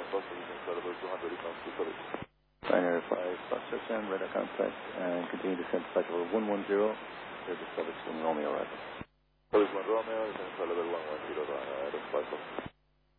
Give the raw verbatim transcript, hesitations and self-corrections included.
bus using Incredible two hundred equals to service. Binary five, bus touchdown, radar contact, and continue descent flight level one one zero, service service in Romeo arrival. Service one Romeo is Incredible one one zero, uh, five.